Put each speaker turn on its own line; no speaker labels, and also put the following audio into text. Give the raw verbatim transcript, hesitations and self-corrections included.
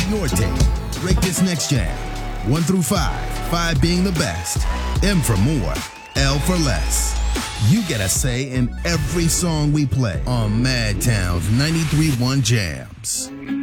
your take. Rate this next jam. One through five. Five being the best. M for more. L for less. You get a say in every song we play on Madtown's ninety-three point one Jams.